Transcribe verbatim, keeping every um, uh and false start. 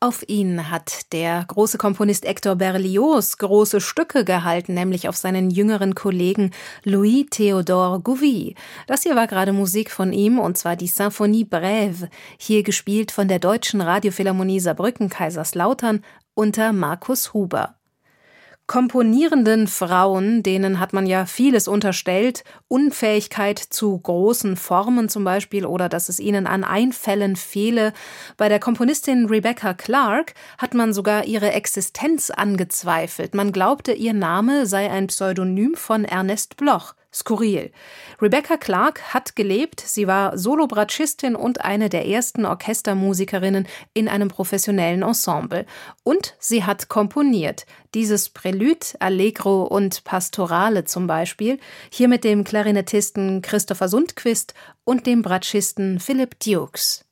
Auf ihn hat der große Komponist Hector Berlioz große Stücke gehalten, nämlich auf seinen jüngeren Kollegen Louis Théodore Gouvy. Das hier war gerade Musik von ihm, und zwar die Symphonie Brève, hier gespielt von der Deutschen Radiophilharmonie Saarbrücken-Kaiserslautern unter Markus Huber. Komponierenden Frauen, denen hat man ja vieles unterstellt, Unfähigkeit zu großen Formen zum Beispiel oder dass es ihnen an Einfällen fehle. Bei der Komponistin Rebecca Clark hat man sogar ihre Existenz angezweifelt. Man glaubte, ihr Name sei ein Pseudonym von Ernest Bloch. Skurril. Rebecca Clark hat gelebt, sie war Solobratschistin und eine der ersten Orchestermusikerinnen in einem professionellen Ensemble. Und sie hat komponiert. Dieses Prelude, Allegro und Pastorale zum Beispiel, hier mit dem Klarinettisten Christopher Sundquist und dem Bratschisten Philip Dukes.